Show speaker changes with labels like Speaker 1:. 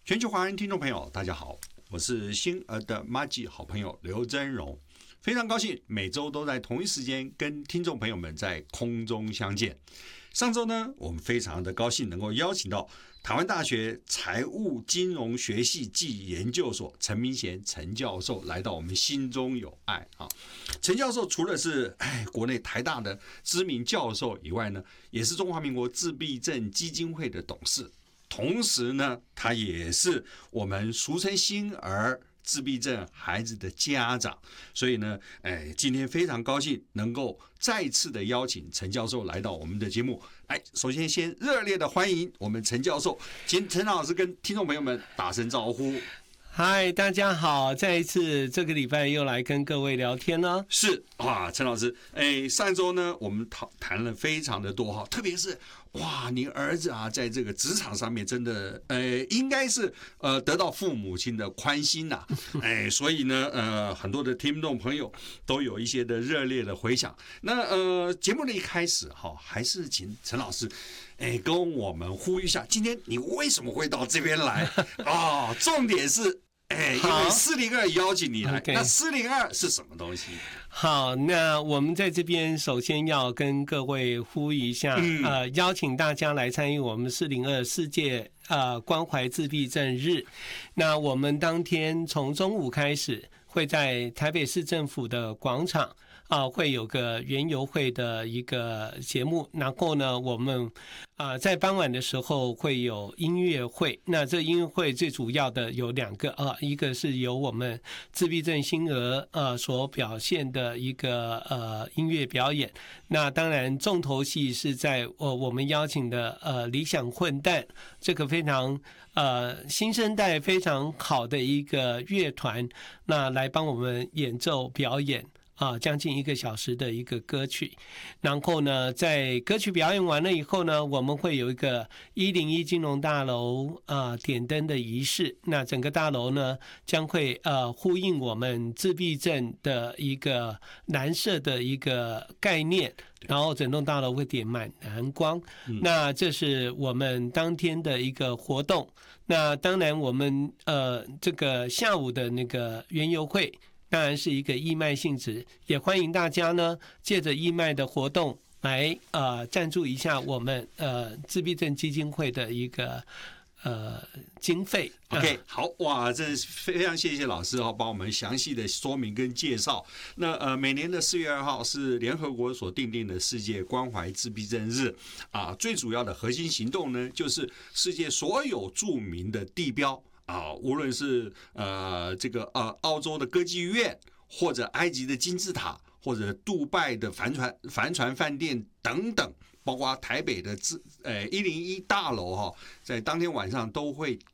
Speaker 1: 全球华人听众朋友，大家好，我是星儿的麻吉好朋友刘真荣，非常高兴每周都在同一时间跟听众朋友们在空中相见。上周呢，我们非常的高兴能够邀请到台湾大学财务金融学系暨研究所陈明贤陈教授来到我们心中有爱啊。陈教授除了是国内台大的知名教授以外呢，也是中华民国自闭症基金会的董事。同时呢，他也是我们俗称星儿自闭症孩子的家长，所以呢，今天非常高兴能够再次的邀请陈教授来到我们的节目。首先先热烈的欢迎我们陈教授，请陈老师跟听众朋友们打声招呼。
Speaker 2: 嗨，大家好！再一次这个礼拜又来跟各位聊天呢。
Speaker 1: 是啊，陈老师，上周呢我们谈了非常的多哈，特别是您儿子啊，在这个职场上面真的应该是得到父母亲的宽心呐，所以呢很多的听众朋友都有一些的热烈的回响。那节目的一开始哈，还是请陈老师跟我们呼吁一下，今天你为什么会到这边来啊？重点是因为402邀请你来，那402是什么东西？
Speaker 2: 好，那我们在这边首先要跟各位呼吁一下，邀请大家来参与我们402世界关怀自闭症日。那我们当天从中午开始，会在台北市政府的广场会有个园游会的一个节目，然后呢，我们在傍晚的时候会有音乐会。那这音乐会最主要的有两个一个是由我们自闭症星儿所表现的一个音乐表演。那当然重头戏是在我们邀请的理想混蛋这个非常新生代非常好的一个乐团，那来帮我们演奏表演。将近1个小时的一个歌曲，然后呢，在歌曲表演完了以后呢，我们会有一个101金融大楼点灯的仪式。那整个大楼呢，将会呼应我们自闭症的一个蓝色的一个概念，然后整栋大楼会点满蓝光。那这是我们当天的一个活动。那当然，我们这个下午的那个园游会。当然是一个义卖性质，也欢迎大家呢借着义卖的活动来赞助一下我们自闭症基金会的一个经费。
Speaker 1: OK， 好哇，这非常谢谢老师帮我们详细的说明跟介绍。那每年的4月2号是联合国所订定的世界关怀自闭症日最主要的核心行动呢，就是世界所有著名的地标。无论是这个澳洲的歌剧院，或者埃及的金字塔，或者杜拜的帆船饭店等等，包括台北的101大楼在当天晚上都会